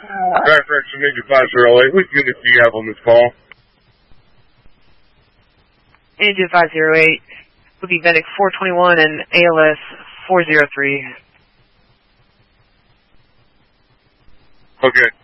Drive correction, Major 508. Which unit do you have on this call? Engine 508, would be Medic 421 and ALS 403. Okay.